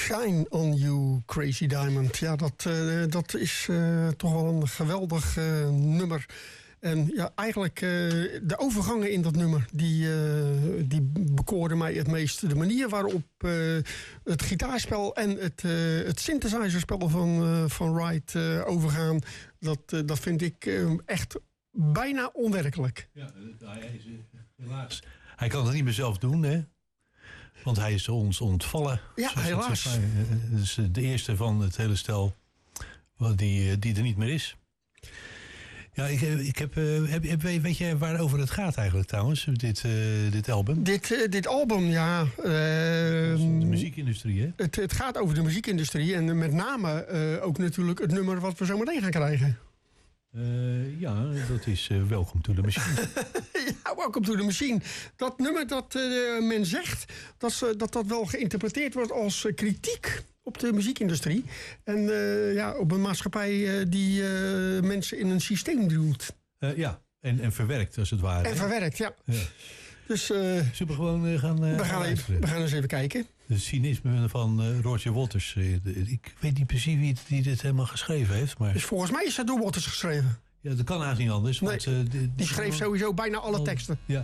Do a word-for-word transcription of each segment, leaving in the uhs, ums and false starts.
Shine on You, Crazy Diamond. Ja, dat, uh, dat is uh, toch wel een geweldig uh, nummer. En ja, eigenlijk uh, de overgangen in dat nummer, die, uh, die bekoorden mij het meest. De manier waarop uh, het gitaarspel en het, uh, het synthesizerspel van, uh, van Wright uh, overgaan, dat, uh, dat vind ik uh, echt bijna onwerkelijk. Ja, hij is, helaas. Hij kan het niet meer zelf doen, hè? Want hij is ons ontvallen. Ja, helaas. Het is de eerste van het hele stel die, die er niet meer is. Ja, ik, ik heb, heb, heb, weet je waarover het gaat eigenlijk trouwens, dit, uh, dit album? Dit, uh, dit album, ja. Uh, de muziekindustrie, hè? Het, het gaat over de muziekindustrie en met name uh, ook natuurlijk het nummer wat we zo meteen gaan krijgen. Uh, ja, dat is uh, Welcome to the Machine. Ja, Welcome to the Machine. Dat nummer dat uh, men zegt dat, uh, dat dat wel geïnterpreteerd wordt als uh, kritiek op de muziekindustrie. En uh, ja, op een maatschappij uh, die uh, mensen in een systeem duwt. Uh, ja, en, en verwerkt als het ware. En verwerkt, ja. ja. Dus, uh, Zullen we gewoon uh, gaan uh, we, gaan even, we gaan eens even kijken. De cynisme van uh, Roger Waters. Uh, ik weet niet precies wie, wie dit helemaal geschreven heeft. Maar... Dus volgens mij is dat door Waters geschreven. Ja, dat kan haast niet anders. Nee, want, uh, die, die, die schreef die, sowieso bijna alle al, teksten. Ja.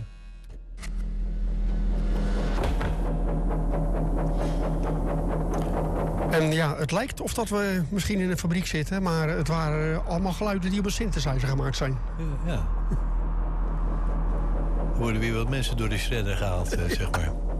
En ja, het lijkt of dat we misschien in een fabriek zitten, maar het waren allemaal geluiden die op een synthesizer gemaakt zijn. Ja. ja. Er worden weer wat mensen door de shredder gehaald, zeg maar.